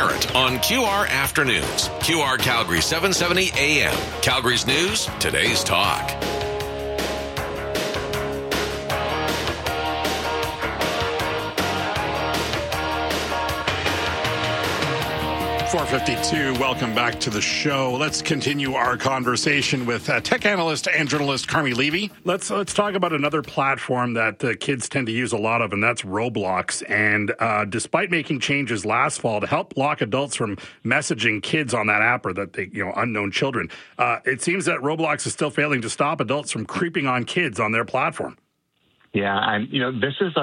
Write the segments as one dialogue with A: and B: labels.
A: Parent on QR Afternoons. QR Calgary 770 AM. Calgary's news, today's talk.
B: 4:52. Welcome back to the show. Let's continue our conversation with tech analyst and journalist Carmi Levy. Let's talk about another platform that kids tend to use a lot of, and that's Roblox. And despite making changes last fall to help block adults from messaging kids on that app, or that they, unknown children, it seems that Roblox is still failing to stop adults from creeping on kids on their platform.
C: Yeah, and this is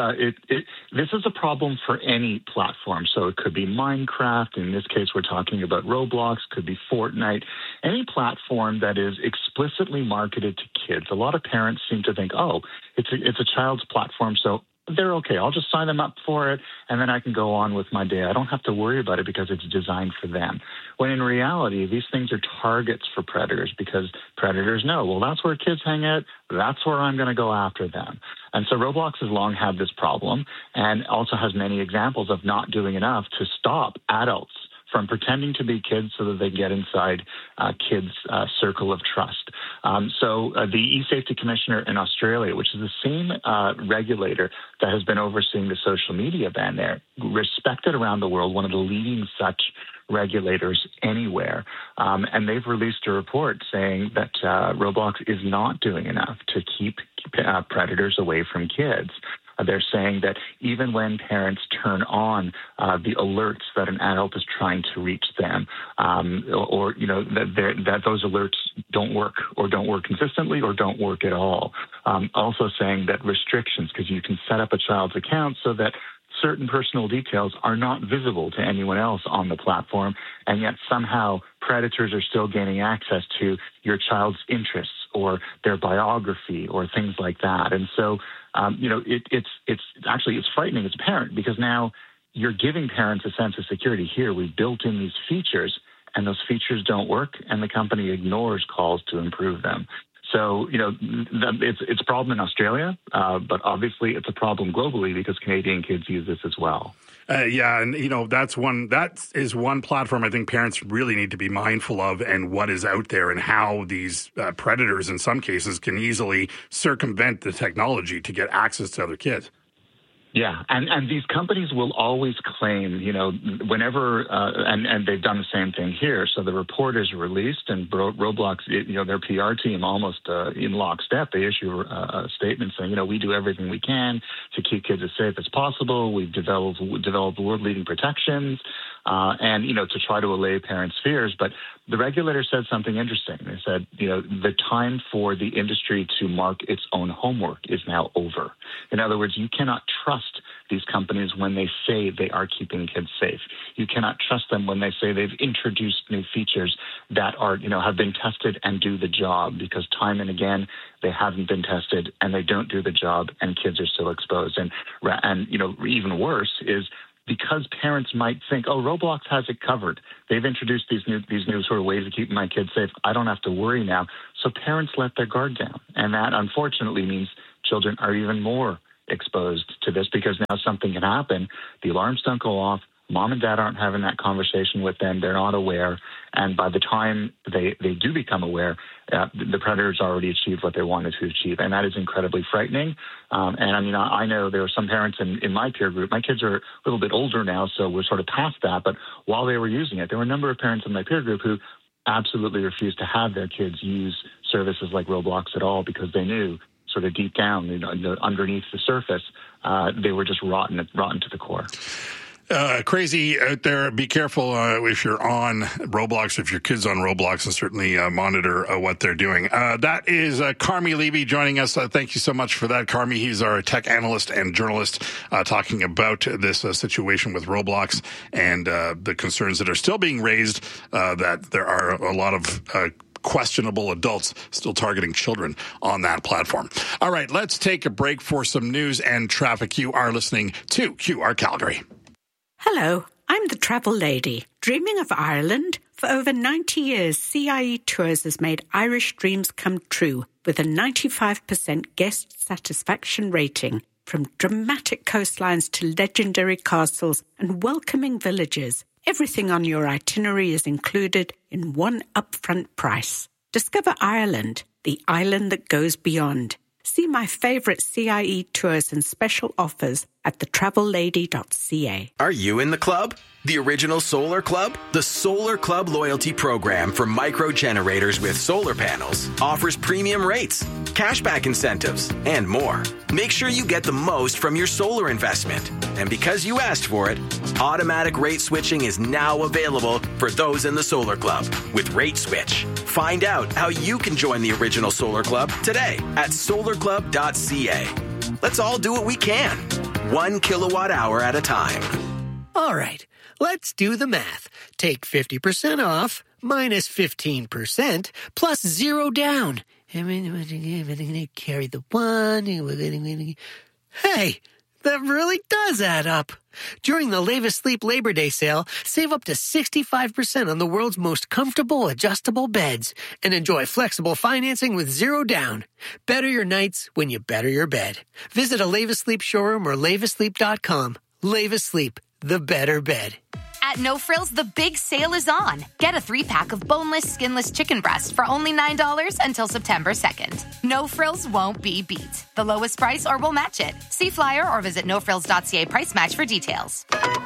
C: a problem for any platform. So it could be Minecraft. In this case, we're talking about Roblox. Could be Fortnite. Any platform that is explicitly marketed to kids. A lot of parents seem to think, oh, it's a child's platform, so they're okay. I'll just sign them up for it, and then I can go on with my day. I don't have to worry about it because it's designed for them. When in reality, these things are targets for predators, because predators know, well, that's where kids hang out. That's where I'm going to go after them. And so Roblox has long had this problem, and also has many examples of not doing enough to stop adults from pretending to be kids so that they get inside kids' circle of trust. So the e-Safety Commissioner in Australia, which is the same regulator that has been overseeing the social media ban there, respected around the world, one of the leading such regulators anywhere. And they've released a report saying that Roblox is not doing enough to keep predators away from kids. They're saying that even when parents turn on the alerts that an adult is trying to reach them, or that those alerts don't work, or don't work consistently, or don't work at all. Also saying that restrictions, because you can set up a child's account so that certain personal details are not visible to anyone else on the platform, and yet somehow predators are still gaining access to your child's interests or their biography or things like that. And so, it's frightening as a parent, because now you're giving parents a sense of security. Here, we've built in these features, and those features don't work, and the company ignores calls to improve them. So, it's a problem in Australia, but obviously it's a problem globally, because Canadian kids use this as well.
B: And that is one platform I think parents really need to be mindful of, and what is out there, and how these predators in some cases can easily circumvent the technology to get access to other kids.
C: Yeah, and these companies will always claim, whenever, and they've done the same thing here. So the report is released, and Roblox, their PR team almost in lockstep, they issue a statement saying, we do everything we can to keep kids as safe as possible. We've developed world-leading protections, and to try to allay parents' fears. But the regulator said something interesting. They said, the time for the industry to mark its own homework is now over. In other words, you cannot trust these companies when they say they are keeping kids safe. You cannot trust them when they say they've introduced new features that are, have been tested and do the job, because time and again, they haven't been tested and they don't do the job, and kids are still exposed. And even worse is, because parents might think, oh, Roblox has it covered. They've introduced these new sort of ways of keeping my kids safe. I don't have to worry now. So parents let their guard down. And that, unfortunately, means children are even more exposed to this, because now something can happen. The alarms don't go off. Mom and dad aren't having that conversation with them. They're not aware. And by the time they do become aware, the predators already achieved what they wanted to achieve. And that is incredibly frightening. I know there are some parents in my peer group. My kids are a little bit older now, so we're sort of past that. But while they were using it, there were a number of parents in my peer group who absolutely refused to have their kids use services like Roblox at all, because they knew sort of deep down, underneath the surface, they were just rotten to the core.
B: Crazy out there. Be careful if you're on Roblox, if your kid's on Roblox, and certainly monitor what they're doing. That is Carmi Levy joining us. Thank you so much for that, Carmi. He's our tech analyst and journalist, talking about this situation with Roblox and the concerns that are still being raised, that there are a lot of questionable adults still targeting children on that platform. All right, let's take a break for some news and traffic. You are listening to QR Calgary.
D: Hello, I'm the travel lady. Dreaming of Ireland? For over 90 years, CIE Tours has made Irish dreams come true with a 95% guest satisfaction rating. From dramatic coastlines to legendary castles and welcoming villages, everything on your itinerary is included in one upfront price. Discover Ireland, the island that goes beyond. See my favorite CIE tours and special offers at thetravellady.ca.
E: Are you in the club? The original Solar Club? The Solar Club loyalty program for micro generators with solar panels offers premium rates, cashback incentives, and more. Make sure you get the most from your solar investment. And because you asked for it, automatic rate switching is now available for those in the Solar Club with Rate Switch. Find out how you can join the original Solar Club today at solarclub.ca. Let's all do what we can, 1 kilowatt hour at a time.
F: All right, let's do the math. Take 50% off minus 15% plus 0 down. Carry the 1. Hey, that really does add up. During the Levis Sleep Labor Day sale, save up to 65% on the world's most comfortable adjustable beds and enjoy flexible financing with 0 down. Better your nights when you better your bed. Visit a Levis Sleep showroom or levisleep.com. Levis Sleep, the better bed.
G: At No Frills, the big sale is on. Get a 3-pack of boneless, skinless chicken breast for only $9 until September 2nd. No Frills won't be beat. The lowest price or we'll match it. See flyer or visit nofrills.ca price match for details.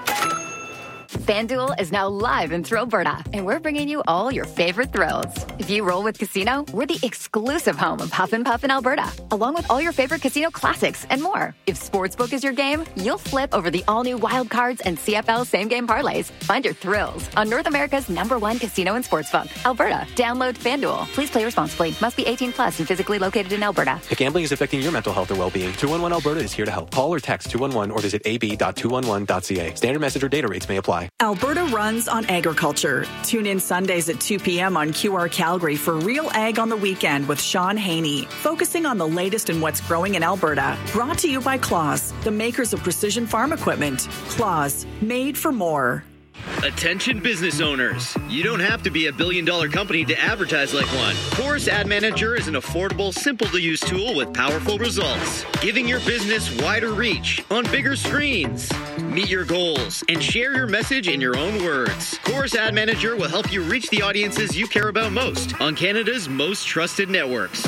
H: FanDuel is now live in Thrillberta, and we're bringing you all your favorite thrills. If you roll with Casino, we're the exclusive home of Huff and Puff in Alberta, along with all your favorite casino classics and more. If Sportsbook is your game, you'll flip over the all-new Wild Cards and CFL same-game parlays. Find your thrills on North America's #1 casino and sportsbook, Alberta. Download FanDuel. Please play responsibly. Must be 18 plus and physically located in Alberta.
I: If gambling is affecting your mental health or well-being, 211 Alberta is here to help. Call or text 211 or visit ab.211.ca. Standard message or data rates may apply.
J: Alberta runs on agriculture. Tune in Sundays at 2 p.m. on QR Calgary for Real Ag on the Weekend with Sean Haney, focusing on the latest in what's growing in Alberta. Brought to you by Claas, the makers of precision farm equipment. Claas, made for more.
K: Attention business owners. You don't have to be a billion-dollar company to advertise like one. Chorus Ad Manager is an affordable, simple-to-use tool with powerful results, giving your business wider reach on bigger screens. Meet your goals and share your message in your own words. Chorus Ad Manager will help you reach the audiences you care about most on Canada's most trusted networks.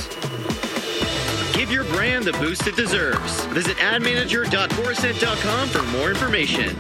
K: Give your brand the boost it deserves. Visit admanager.chorusnet.com for more information.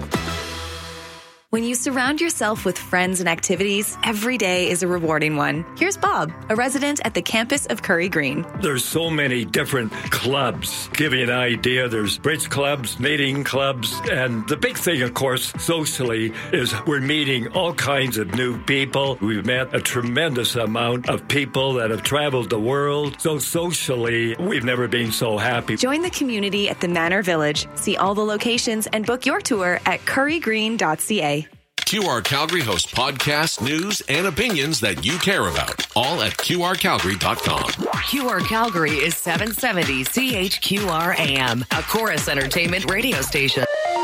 L: When you surround yourself with friends and activities, every day is a rewarding one. Here's Bob, a resident at the campus of Curry Green.
M: There's so many different clubs. Give you an idea, there's bridge clubs, knitting clubs, and the big thing, of course, socially, is we're meeting all kinds of new people. We've met a tremendous amount of people that have traveled the world. So socially, we've never been so happy.
L: Join the community at the Manor Village. See all the locations and book your tour at currygreen.ca.
A: QR Calgary hosts podcasts, news, and opinions that you care about, all at QRCalgary.com.
N: QR Calgary is 770 CHQR AM, a Chorus Entertainment radio station.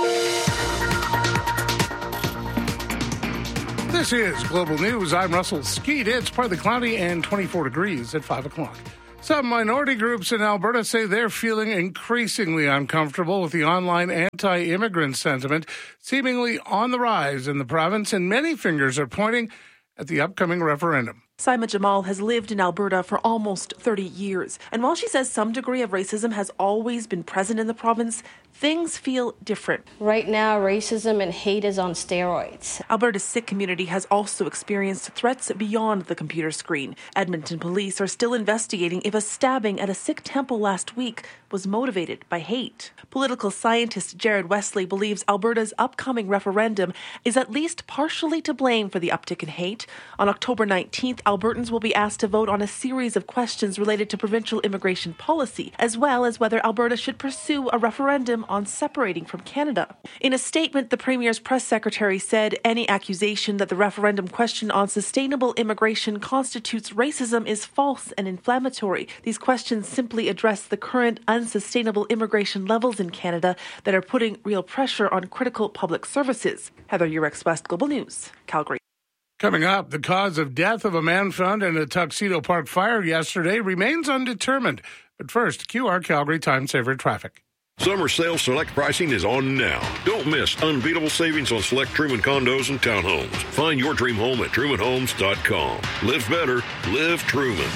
O: This is Global News. I'm Russell Skeet. It's partly cloudy and 24 degrees at 5 o'clock. Some minority groups in Alberta say they're feeling increasingly uncomfortable with the online anti-immigrant sentiment seemingly on the rise in the province, and many fingers are pointing at the upcoming referendum.
P: Saima Jamal has lived in Alberta for almost 30 years, and while she says some degree of racism has always been present in the province, things feel different.
Q: Right now, racism and hate is on steroids.
P: Alberta's Sikh community has also experienced threats beyond the computer screen. Edmonton police are still investigating if a stabbing at a Sikh temple last week was motivated by hate. Political scientist Jared Wesley believes Alberta's upcoming referendum is at least partially to blame for the uptick in hate. On October 19th, Albertans will be asked to vote on a series of questions related to provincial immigration policy, as well as whether Alberta should pursue a referendum on separating from Canada. In a statement, the Premier's press secretary said any accusation that the referendum question on sustainable immigration constitutes racism is false and inflammatory. These questions simply address the current unsustainable immigration levels in Canada that are putting real pressure on critical public services. Heather Urex, West Global News, Calgary.
O: Coming up, the cause of death of a man found in a Tuxedo Park fire yesterday remains undetermined. But first, QR Calgary time-saver traffic.
R: Summer sale select pricing is on now. Don't miss unbeatable savings on select Truman condos and townhomes. Find your dream home at trumanhomes.com. Live better. Live Truman.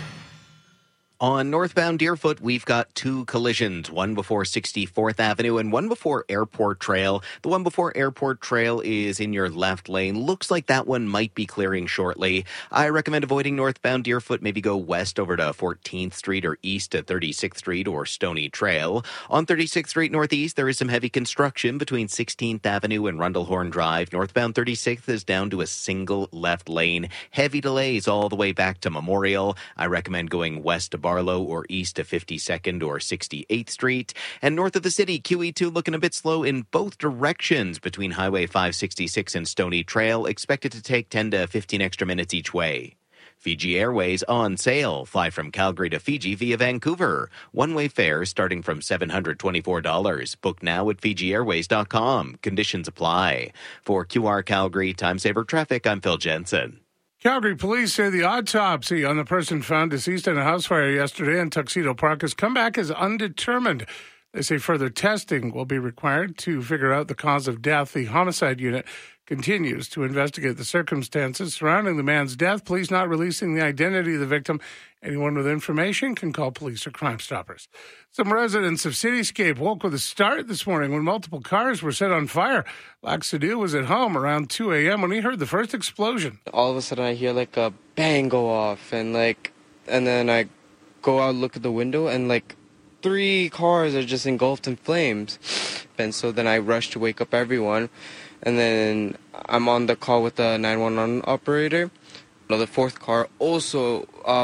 S: On northbound Deerfoot, we've got two collisions, one before 64th Avenue and one before Airport Trail. The one before Airport Trail is in your left lane. Looks like that one might be clearing shortly. I recommend avoiding northbound Deerfoot. Maybe go west over to 14th Street or east to 36th Street or Stony Trail. On 36th Street Northeast, there is some heavy construction between 16th Avenue and Rundlehorn Drive. Northbound 36th is down to a single left lane. Heavy delays all the way back to Memorial. I recommend going west to Barlow or east to 52nd or 68th Street. And north of the city, QE2 looking a bit slow in both directions between Highway 566 and Stony Trail. Expected to take 10 to 15 extra minutes each way. Fiji Airways on sale. Fly from Calgary to Fiji via Vancouver. One-way fares starting from $724. Book now at FijiAirways.com. Conditions apply. For QR Calgary Time Saver Traffic, I'm Phil Jensen.
O: Calgary police say the autopsy on the person found deceased in a house fire yesterday in Tuxedo Park has come back as undetermined. They say further testing will be required to figure out the cause of death. The homicide unit continues to investigate the circumstances surrounding the man's death. Police not releasing the identity of the victim. Anyone with information can call police or Crime Stoppers. Some residents of Cityscape woke with a start this morning when multiple cars were set on fire. Laxadu was at home around 2 a.m. when he heard the first explosion.
T: All of a sudden I hear like a bang go off and then I go out, look at the window, and 3 cars are just engulfed in flames. And so then I rush to wake up everyone. And then I'm on the call with the 911 operator. The 4th car also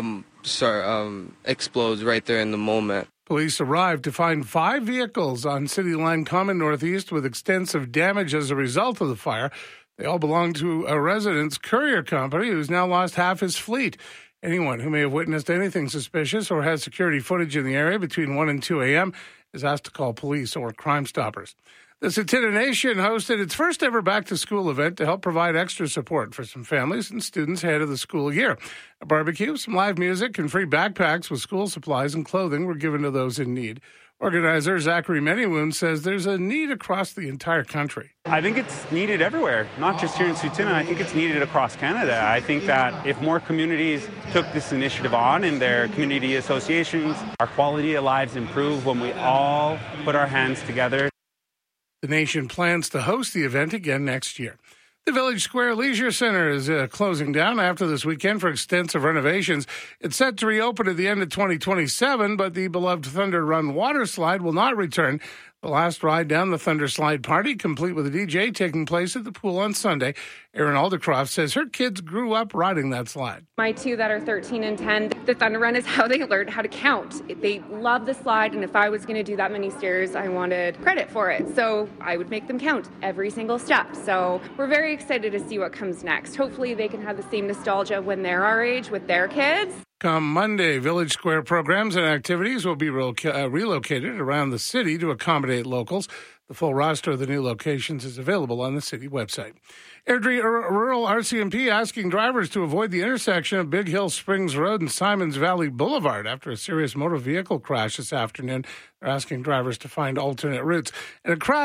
T: explodes right there in the moment.
O: Police arrived to find 5 vehicles on City Line Common Northeast with extensive damage as a result of the fire. They all belong to a resident's courier company who's now lost half his fleet. Anyone who may have witnessed anything suspicious or has security footage in the area between 1 and 2 a.m. is asked to call police or Crime Stoppers. The Tsuut'ina Nation hosted its first ever back-to-school event to help provide extra support for some families and students ahead of the school year. A barbecue, some live music, and free backpacks with school supplies and clothing were given to those in need. Organizer Zachary Manywoon says there's a need across the entire country.
U: I think it's needed everywhere, not just here in Tsuut'ina. I think it's needed across Canada. I think that if more communities took this initiative on in their community associations, our quality of lives improve when we all put our hands together.
O: The nation plans to host the event again next year. The Village Square Leisure Center is closing down after this weekend for extensive renovations. It's set to reopen at the end of 2027, but the beloved Thunder Run water slide will not return. The last ride down the Thunder Slide party, complete with a DJ, taking place at the pool on Sunday. Erin Aldercroft says her kids grew up riding that slide.
V: My 2 that are 13 and 10, the Thunder Run is how they learned how to count. They love the slide, and if I was going to do that many stairs, I wanted credit for it. So I would make them count every single step. So we're very excited to see what comes next. Hopefully they can have the same nostalgia when they're our age with their kids.
O: Come Monday, Village Square programs and activities will be relocated around the city to accommodate locals. The full roster of the new locations is available on the city website. Airdrie Rural RCMP asking drivers to avoid the intersection of Big Hill Springs Road and Simons Valley Boulevard after a serious motor vehicle crash this afternoon. They're asking drivers to find alternate routes. And a crash